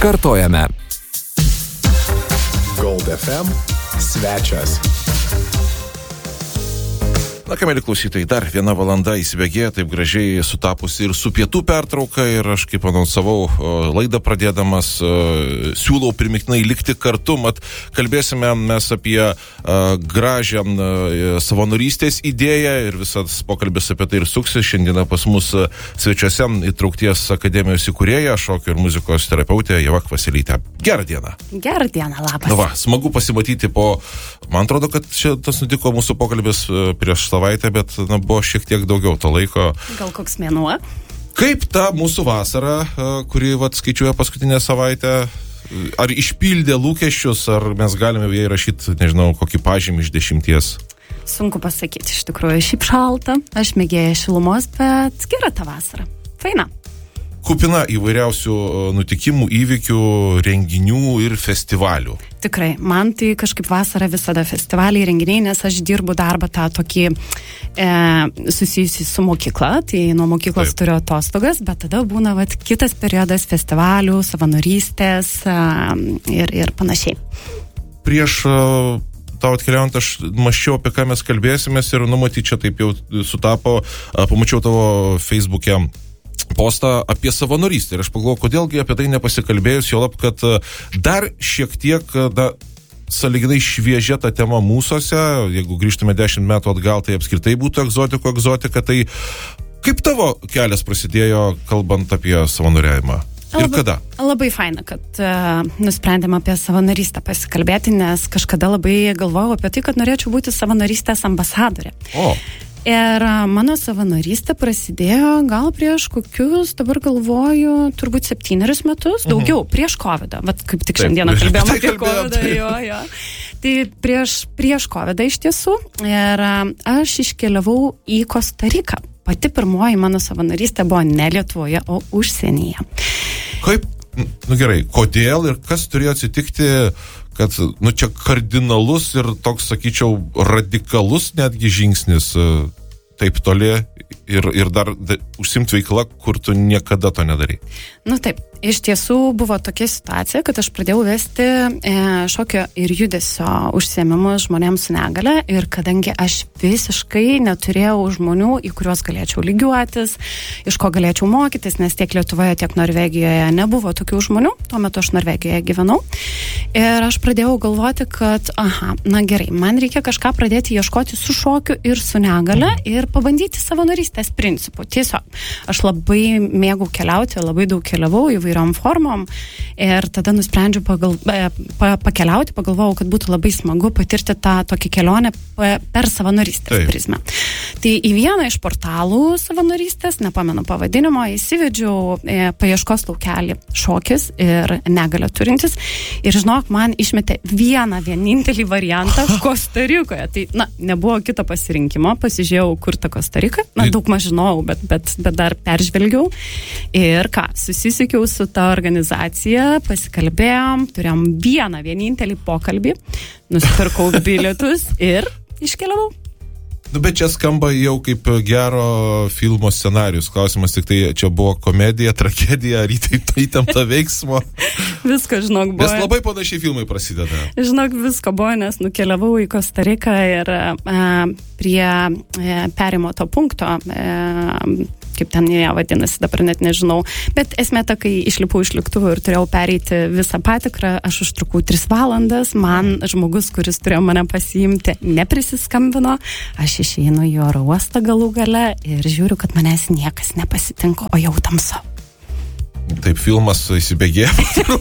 Kartojame. Gold FM svečias. Na, ką, mėly klausytojai, dar 1 valanda įsibėgėja, taip gražiai sutapusi ir su pietų pertrauka, ir aš, kaip anonsavau laidą pradėdamas, siūlau primiktinai likti kartu, mat kalbėsime mes apie gražią savanorystės idėją ir visas pokalbis apie tai ir suksis. Šiandieną pas mus svečiuose Įtraukties akademijos įkūrėja, šokio ir muzikos terapeutė Ieva Kvaselytė. Gerą dieną. Gerą dieną, labas. Na va, smagu pasimatyti po, man atrodo, kad čia tas nutiko mūsų pokalbis prieš savaitę, bet buvo šiek tiek daugiau to laiko. Gal koks mėnuo? Kaip ta mūsų vasara, kuri skaičiuoja paskutinę savaitę, ar išpildė lūkesčius, ar mes galime jai rašyti, nežinau, kokį pažymį iš 10? Sunku pasakyti, iš tikrųjų, šiaip šalta, aš mėgėju šilumos, bet gera ta vasara. Faina. Kupina įvairiausių nutikimų, įvykių, renginių ir festivalių. Tikrai, man tai kažkaip vasara visada festivaliai, renginiai, nes aš dirbu darbą tą tokį susijusi su mokykla, tai nuo mokyklos turiu atostogas, bet tada būna kitas periodas festivalių, savanorystės ir panašiai. Prieš tau atkeliaujant, aš mąsčiau, apie ką mes kalbėsimės ir numatyti čia taip jau sutapo, pamačiau tavo Facebook'e postą apie savanorystę ir aš pagalvojau, kodėlgi apie tai nepasikalbėjus, juolab, kad dar šiek tiek sąlyginai šviežia ta tema mūsuose, jeigu grįžtume 10 metų atgal, tai apskritai būtų egzotika, tai kaip tavo kelias prasidėjo, kalbant apie savanoriavimą? Ir kada? Labai faina, kad nusprendėm apie savanorystę pasikalbėti, nes kažkada labai galvojau apie tai, kad norėčiau būti savanorystės ambasadorė. Ir mano savanorystė prasidėjo gal prieš kokius, dabar galvoju, turbūt 7 metus, daugiau, prieš COVID-ą. Vat kaip tik šiandieną kalbėjom apie COVID-ą. Jo. Tai prieš COVID-ą iš tiesų. Ir aš iškeliavau į Kostariką. Pati pirmoji mano savanorystė buvo ne Lietuvoje, o užsienyje. Kaip? Gerai, kodėl ir kas turėjo atsitikti, kad čia kardinalus ir toks, sakyčiau, radikalus netgi žingsnis taip toli ir dar užsimti veiklą, kur tu niekada to nedarai? Nu taip, iš tiesų buvo tokia situacija, kad aš pradėjau vesti šokio ir judesio užsiėmimus žmonėms su negale ir kadangi aš visiškai neturėjau žmonių, į kuriuos galėčiau lygiuotis, iš ko galėčiau mokytis, nes tiek Lietuvoje, tiek Norvegijoje nebuvo tokių žmonių, tuo metu aš Norvegijoje gyvenau ir aš pradėjau galvoti, kad gerai, man reikia kažką pradėti ieškoti su šokiu ir su negale ir pabandyti savanorystės principų. Tiesiog, aš labai mėgau keliauti, labai daug keliavau įvairiom formom ir tada nusprendžiau pakeliauti, pagalvojau, kad būtų labai smagu patirti tą tokį kelionę per savanorystės prizmę. Tai į vieną iš portalų savanorystės, nepamenu pavadinimo, įsivedžiau paieškos laukelį šokis ir negalę turintis ir žinok, man išmetė vienintelį variantą Kostarikoje. Tai, nebuvo kito pasirinkimo, pasižiūrėjau, kur ta Kostarika, daug maž žinojau, bet dar peržvelgiau ir susisiekiau su ta organizacija, pasikalbėjom, turėjom vienintelį pokalbį, nusipirkau bilietus ir iškeliavau. Bet čia skamba jau kaip gero filmo scenarius. Klausimas tik tai, čia buvo komedija, tragedija, ar įtempta veiksmo? Visko, žinok, buvo. Nes labai panašiai filmai prasideda. Žinok, visko buvo, nes nukeliavau į Kostariką ir prie perimo to punkto, kaip ten jie vadinasi, dabar net nežinau. Bet esmė ta, kai išlipau iš lėktuvo ir turėjau pereiti visą patikrą, aš užtrukau 3 valandas, man žmogus, kuris turėjo mane pasiimti, neprisiskambino, aš išeinu į oro uostą galų gale ir žiūriu, kad manęs niekas nepasitinko, o jau tamsu. Taip, filmas įsibėgėjo.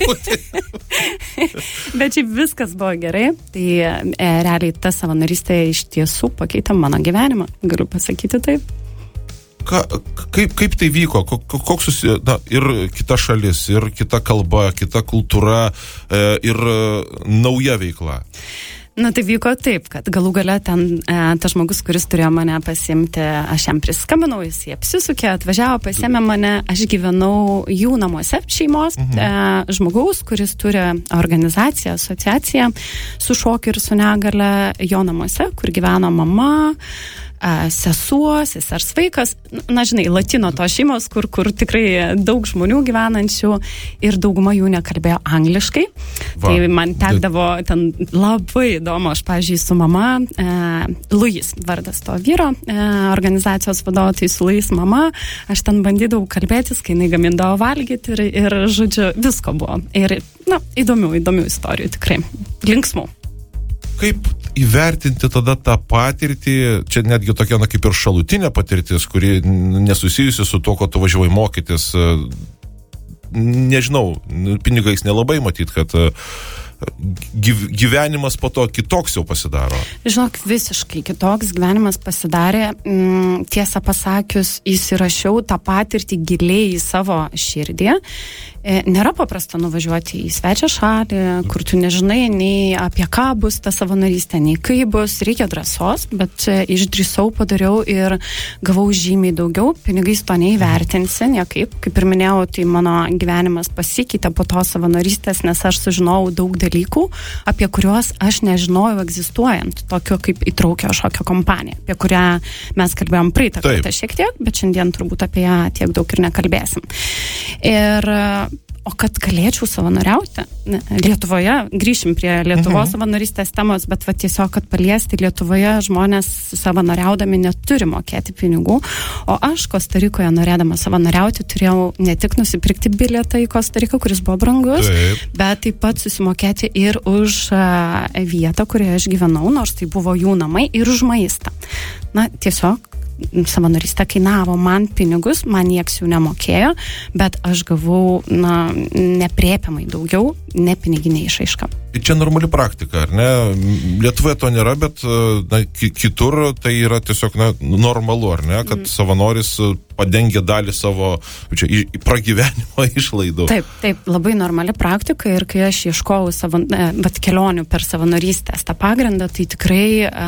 Bet šiaip viskas buvo gerai, tai realiai ta savanorystė iš tiesų pakeitė mano gyvenimą, galiu pasakyti taip. Kaip tai vyko? Koks ir kita šalis, ir kita kalba, kita kultūra, ir nauja veikla? Tai vyko taip, kad galų gale ten tas žmogus, kuris turėjo mane pasiimti, aš jam priskambinau, jis jį apsisukė, atvažiavo, pasiėmė mane, aš gyvenau jų namuose šeimos, žmogaus, kuris turi organizaciją, asociaciją su šokiu ir su negale jo namuose, kur gyveno mama, sesuo, sesers vaikas, na žinai, latino to šeimos, kur tikrai daug žmonių gyvenančių ir dauguma jų nekalbėjo angliškai. Tai man tekdavo ten labai įdomu, aš, pavyzdžiui, su mama, Luis vardas to vyro, organizacijos vadovo, tai su Luis mama, aš ten bandydavau kalbėtis, kai jinai gamindavo valgyti ir žodžiu, visko buvo. Ir, įdomių istorijų tikrai, linksmų. Kaip įvertinti tada tą patirtį, čia netgi tokia, kaip ir šalutinė patirtis, kuri nesusijusi su to, ko tu važiavai mokytis, nežinau, pinigais nelabai matyt, kad gyvenimas po to kitoks jau pasidaro. Žinok, visiškai kitoks gyvenimas pasidarė. Tiesą pasakius, įsirašiau tą patirtį giliai į savo širdį. Nėra paprasta nuvažiuoti į svečią šalį, kur tu nežinai nei apie ką bus ta savanorystė, nei kaip bus. Reikia drąsos, bet išdrįsau, padariau ir gavau žymiai daugiau. Pinigais to neįvertinsi, niekaip. Kaip ir minėjau, tai mano gyvenimas pasikeitė po to savanorystės, nes aš sužinojau daug dalykų, apie kuriuos aš nežinojau egzistuojant, tokio kaip įtraukio šokio kompanija, apie kurią mes kalbėjom praeitą kartą šiek tiek, bet šiandien turbūt apie ją tiek daug ir nekalbėsim. O kad galėčiau savanoriauti Lietuvoje, grįšim prie Lietuvos savanorystės temos, bet tiesiog, kad paliesti Lietuvoje žmonės savanoriaudami neturi mokėti pinigų, o aš Kostarikoje norėdama savanoriauti turėjau ne tik nusipirkti bilietą į Kostariką, kuris buvo brangus, bet taip pat susimokėti ir už vietą, kurioje aš gyvenau, nors tai buvo jų namai, ir už maistą. Tiesiog savanorystė kainavo man pinigus, man nieks jų nemokėjo, bet aš gavau nepriepiamai daugiau, ne piniginė išraiška. Čia normali praktika, ar ne? Lietuvoje to nėra, bet kitur tai yra tiesiog normalu, ar ne? Kad savanoris padengia dalį savo pragyvenimo išlaidų. Taip, labai normali praktika ir kai aš ieškojau kelionių per savanorystės tą pagrindą, tai tikrai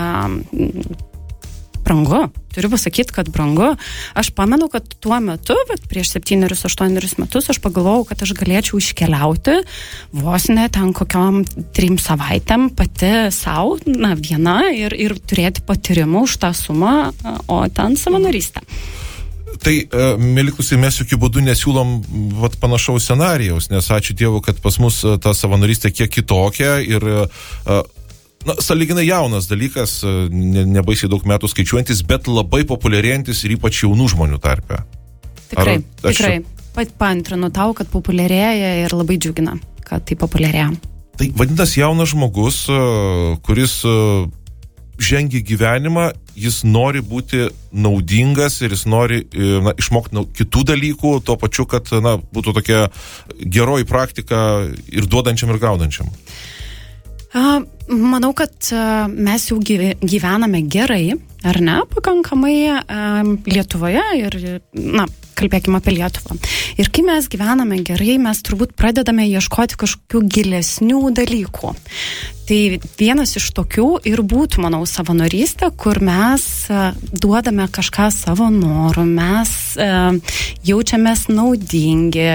brangu. Turiu pasakyti, kad brangu. Aš pamenu, kad tuo metu, prieš 7-8 metus, aš pagalvojau, kad aš galėčiau iškeliauti vos ne ten kokiom 3 savaitėm pati savo, viena ir turėti patyrimų už tą sumą, o ten savanorystę. Tai, mėly klausytojai, mes jokių būdų nesiūlom panašaus scenarijaus, nes ačiū Dievui, kad pas mus ta savanorystė kiek kitokia ir sąlyginai jaunas dalykas, nebaisiai daug metų skaičiuojantis, bet labai populiarėjantis ir ypač jaunų žmonių tarpe. Tikrai. Paantrinu tau, kad populiarėja ir labai džiugina, kad tai populiarėja. Tai vadinasi jaunas žmogus, kuris žengia gyvenimą, jis nori būti naudingas ir jis nori išmokti kitų dalykų, tuo pačiu, kad būtų tokia geroji praktika ir duodančiam ir gaunančiam. Manau, kad mes jau gyvename gerai, ar ne, pakankamai Lietuvoje ir, kalbėkime apie Lietuvą. Ir kai mes gyvename gerai, mes turbūt pradedame ieškoti kažkokių gilesnių dalykų. Tai vienas iš tokių ir būtų, manau, savanorystė, kur mes duodame kažką savo norų, mes jaučiamės naudingi,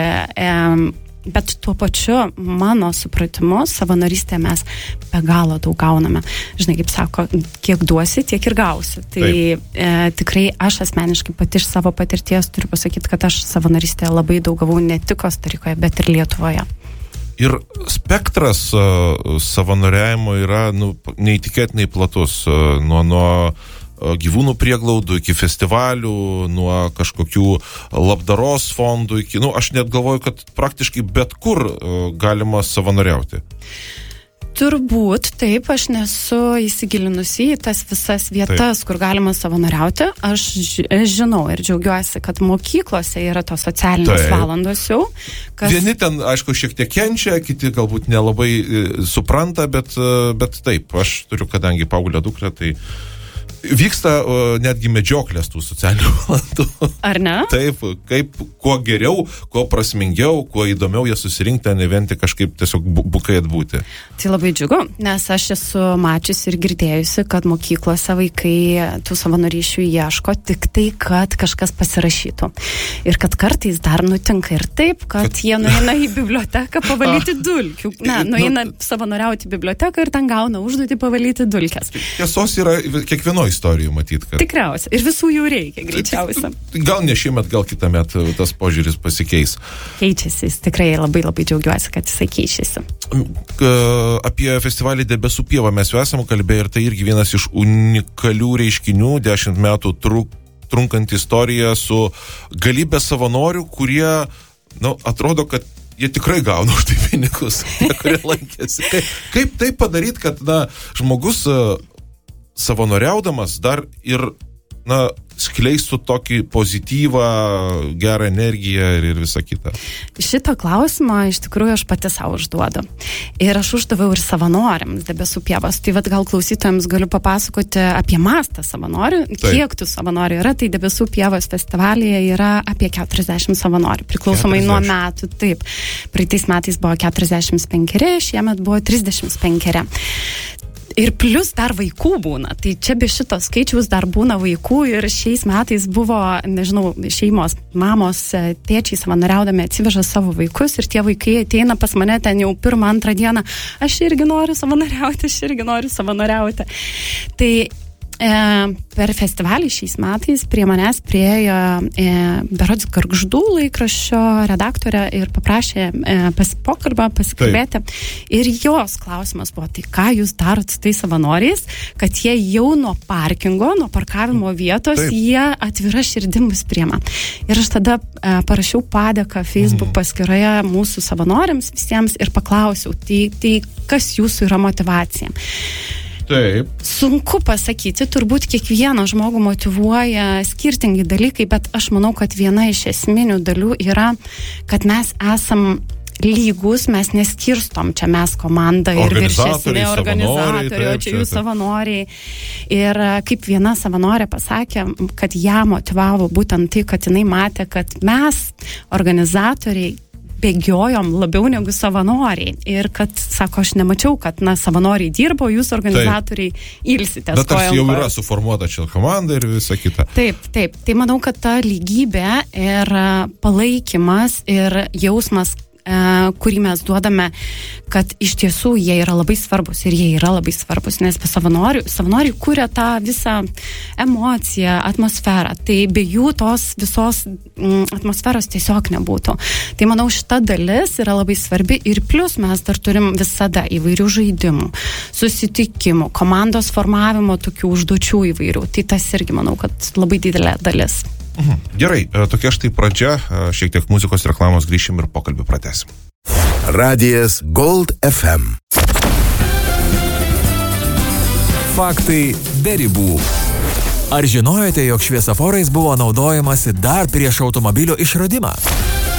bet tuo pačiu, mano supratimu, savanorystėje mes be galo daug gauname. Žinai, kaip sako, kiek duosi, tiek ir gausi. Tai tikrai aš asmeniškai pati iš savo patirties turiu pasakyti, kad aš savanorystėje labai daug gavau ne tik Kostarikoje, bet ir Lietuvoje. Ir spektras savanoriavimo yra neįtikėtinai platus. Nuo gyvūnų prieglaudų iki festivalių, nuo kažkokių labdaros fondų iki, aš net galvoju, kad praktiškai bet kur galima savanoriauti. Turbūt, taip, aš nesu įsigilinusi į tas visas vietas, kur galima savanoriauti. Aš žinau ir džiaugiuosi, kad mokyklose yra tos socialinės valandos jau. Vieni ten, aišku, šiek tiek kenčia, kiti galbūt nelabai supranta, bet taip, aš turiu, kadangi paauglę dukrą, tai vyksta netgi medžioklės tų socialinių valandų. Ar ne? Taip, kaip kuo geriau, kuo prasmingiau, kuo įdomiau jie susirinkti, ne vien tik kažkaip tiesiog bukai atbūti. Tai labai džiugu, nes aš esu mačiusi ir girdėjusi, kad mokyklose vaikai tų savanorysčių ieško tik tai, kad kažkas pasirašytų. Ir kad kartais dar nutinka ir taip, kad jie nueina į biblioteką pavalyti dulkių. Nueina savanoriauti į biblioteką ir ten gauna užduotį pavalyti dulkes. Tiesos yra kiekvienoje istorijų matyt, kad... Tikriausiai. Ir visų jų reikia, greičiausiai. Gal ne šiemet, gal kitąmet tas požiūris pasikeis. Keičiasi, jis tikrai labai labai džiaugiuosi, kad jisai keičiasi. Apie festivalį Debesų pieva mes jau esame kalbėję ir tai irgi vienas iš unikalių reiškinių, 10 metų trunkant istoriją su galybė savanorių, kurie, atrodo, kad jie tikrai gauna už tai pinigus, kurie lankėsi. Kaip tai padaryti, kad, žmogus savanoriaudamas dar ir, skleistų tokį pozityvą, gerą energiją ir visą kitą? Šitą klausimą iš tikrųjų aš pati savo užduodu. Ir aš uždaviau ir savanoriams Debesų pievos. Tai gal klausytojams galiu papasakoti apie mastą savanorių. Taip. Kiek tų savanorių yra, tai Debesų pievos festivalyje yra apie 40 savanorių. Priklausomai 40. nuo metų. Taip. Praeitais metais buvo 45, šiemet buvo 35. Ir plus dar vaikų būna. Tai čia be šito skaičiaus dar būna vaikų ir šiais metais buvo, šeimos, mamos, tėčiai savanoriaudami atsiveža savo vaikus ir tie vaikai ateina pas mane ten jau 1-2 dieną. Aš irgi noriu savanoriauti. Tai per festivalį šiais metais prie manęs priėjo berods Gargždų laikraščio redaktorė ir paprašė pasikalbėti. Taip. Ir jos klausimas buvo, tai ką jūs darot su tais savanoriais, kad jie jau nuo parkingo, nuo parkavimo vietos, Taip. Jie atvira širdim mus priema. Ir aš tada parašiau padėką Facebook paskyroje mūsų savanoriams visiems ir paklausiau, tai kas jūsų yra motyvacija? Taip. Sunku pasakyti, turbūt kiekvieną žmogų motyvuoja skirtingi dalykai, bet aš manau, kad viena iš esminių dalių yra, kad mes esam lygus, mes neskirstom, čia mes komanda ir viršesni organizatoriai, o čia jų savanoriai. Ir kaip viena savanorė pasakė, kad ją motyvavo būtent tai, kad jinai matė, kad mes, organizatoriai, bėgiojom labiau negu savanoriai. Ir kad, sako, aš nemačiau, kad savanoriai dirbo, jūs organizatoriai ilsitės. Bet tarsi jau yra suformuota čia komanda ir visa kita. Taip. Tai manau, kad ta lygybė ir palaikymas ir jausmas, kurį mes duodame, kad iš tiesų jie yra labai svarbus ir jie yra labai svarbus, nes savanoriai kuria tą visą emociją, atmosferą. Tai be jų tos visos atmosferos tiesiog nebūtų. Tai manau, šita dalis yra labai svarbi ir plus mes dar turim visada įvairių žaidimų, susitikimų, komandos formavimo tokių užduočių įvairių. Tai tas irgi manau, kad labai didelė dalis. Gerai, tokia štai pradžia, šiek tiek muzikos reklamos, grįšim ir pokalbį pratęsim. Radijas Gold FM. Faktai be ribų. Ar žinojote, jog šviesoforais buvo naudojamasi dar prieš automobilio išradimą?